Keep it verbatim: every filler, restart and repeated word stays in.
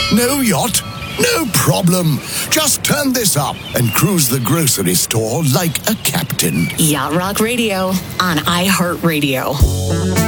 No yacht? No problem. Just turn this up and cruise the grocery store like a captain. Yacht Rock Radio on iHeartRadio.